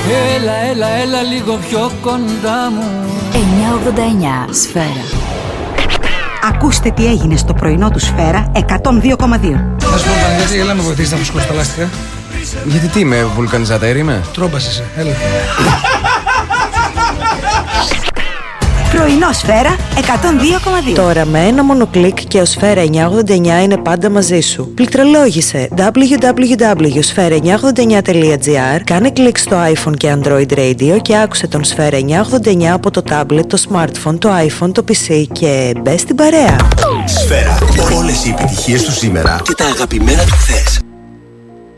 Έλα λίγο πιο κοντά μου. 989 Σφαίρα. Ακούστε τι έγινε στο πρωινό του Σφαίρα 102,2. Θα σου πω Παναγιώτη, έλα με βοηθήσεις να φουσκώσει τα λάστιχα. Γιατί τι είμαι, βουλκανιζατέρ είμαι? Τρόμπας είσαι, έλα. Πρωινό Σφαίρα 102,2. Τώρα με ένα μόνο κλικ και ο Σφαίρα 989 είναι πάντα μαζί σου. Πληκτρολόγησε www.sfera989.gr, κάνε κλικ στο iPhone και Android Radio και άκουσε τον Σφαίρα 989 από το tablet, το smartphone, το iPhone, το PC και μπες στην παρέα. Σφαίρα. Όλες οι επιτυχίες του σήμερα και τα αγαπημένα του χθες.